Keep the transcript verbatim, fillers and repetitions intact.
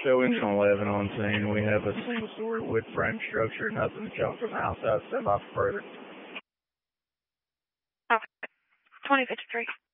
Showing eleven on scene. We have a single story wood frame structure. Nothing shown from the outside. Step off further. Okay. twenty fifty-three.